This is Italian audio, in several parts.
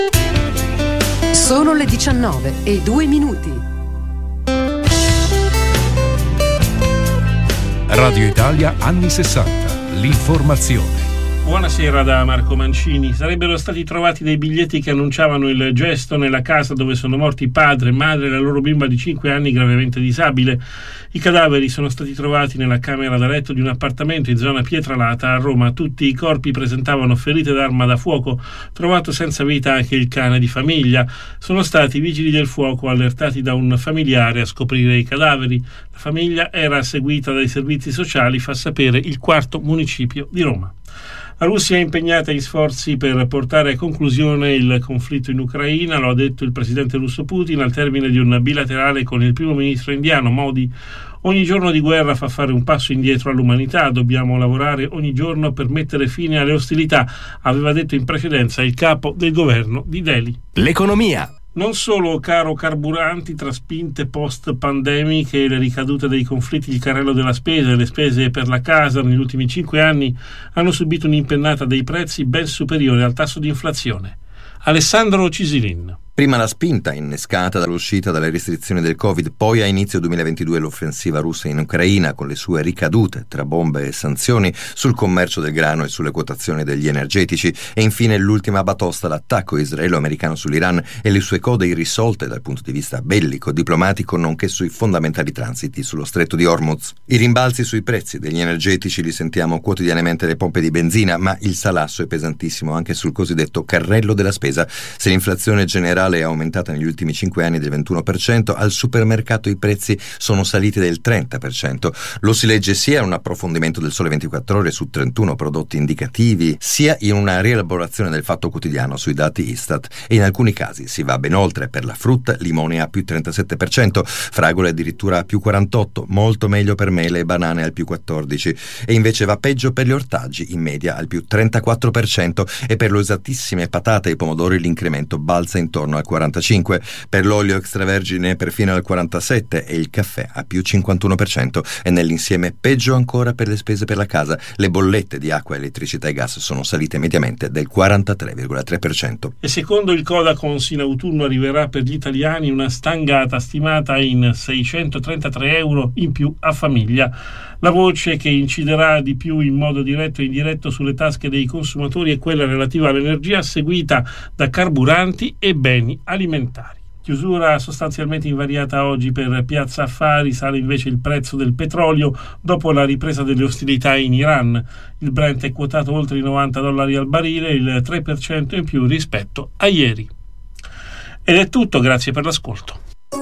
Sono le 19:02. Radio Italia anni 60, l'informazione. Buonasera da Marco Mancini. Sarebbero stati trovati dei biglietti che annunciavano il gesto nella casa dove sono morti padre, madre e la loro bimba di 5 anni gravemente disabile. I cadaveri sono stati trovati nella camera da letto di un appartamento in zona Pietralata a Roma. Tutti i corpi presentavano ferite d'arma da fuoco, trovato senza vita anche il cane di famiglia. Sono stati i vigili del fuoco allertati da un familiare a scoprire i cadaveri. La famiglia era seguita dai servizi sociali, fa sapere il quarto municipio di Roma. La Russia è impegnata in sforzi per portare a conclusione il conflitto in Ucraina, lo ha detto il presidente russo Putin al termine di un bilaterale con il primo ministro indiano Modi. Ogni giorno di guerra fa fare un passo indietro all'umanità, dobbiamo lavorare ogni giorno per mettere fine alle ostilità, aveva detto in precedenza il capo del governo di Delhi. L'economia. Non solo caro carburanti tra spinte post-pandemiche e le ricadute dei conflitti, il carrello della spesa e le spese per la casa negli ultimi 5 anni hanno subito un'impennata dei prezzi ben superiore al tasso di inflazione. Alessandro Cisilin. Prima la spinta innescata dall'uscita dalle restrizioni del Covid, poi a inizio 2022 l'offensiva russa in Ucraina con le sue ricadute tra bombe e sanzioni sul commercio del grano e sulle quotazioni degli energetici e infine l'ultima batosta, l'attacco israelo-americano sull'Iran e le sue code irrisolte dal punto di vista bellico-diplomatico nonché sui fondamentali transiti sullo stretto di Hormuz. I rimbalzi sui prezzi degli energetici li sentiamo quotidianamente alle pompe di benzina, ma il salasso è pesantissimo anche sul cosiddetto carrello della spesa. Se l'inflazione generale è aumentata negli ultimi 5 anni del 21%, al supermercato i prezzi sono saliti del 30%. Lo si legge sia in un approfondimento del Sole 24 Ore su 31 prodotti indicativi, sia in una rielaborazione del Fatto Quotidiano sui dati Istat, e in alcuni casi si va ben oltre. Per la frutta, limone a più 37%, fragole addirittura a più 48%, molto meglio per mele e banane al più 14%, e invece va peggio per gli ortaggi, in media al più 34%, e per le esattissime patate e pomodori l'incremento balza intorno al 45%, per l'olio extravergine perfino al 47% e il caffè a più 51%, e nell'insieme peggio ancora per le spese per la casa. Le bollette di acqua, elettricità e gas sono salite mediamente del 43,3%. E secondo il Codacons in autunno arriverà per gli italiani una stangata stimata in 633 euro in più a famiglia. La voce che inciderà di più in modo diretto e indiretto sulle tasche dei consumatori è quella relativa all'energia, seguita da carburanti e beni alimentari. Chiusura sostanzialmente invariata oggi per Piazza Affari, sale invece il prezzo del petrolio dopo la ripresa delle ostilità in Iran. Il Brent è quotato oltre i $90 al barile, il 3% in più rispetto a ieri. Ed è tutto, grazie per l'ascolto.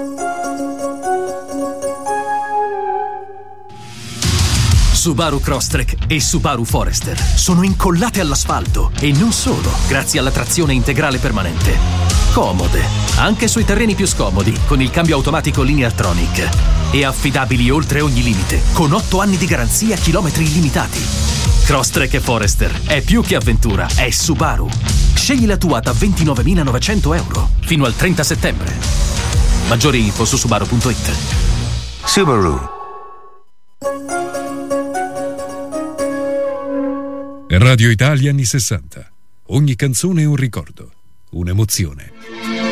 Subaru Crosstrek e Subaru Forester sono incollate all'asfalto e non solo, grazie alla trazione integrale permanente. Comode, anche sui terreni più scomodi, con il cambio automatico Lineartronic. E affidabili oltre ogni limite, con 8 anni di garanzia, chilometri illimitati. Crosstrek e Forester è più che avventura, è Subaru. Scegli la tua da 29.900 euro, fino al 30 settembre. Maggiori info su Subaru.it. Subaru. Radio Italia anni 60. Ogni canzone è un ricordo, un'emozione.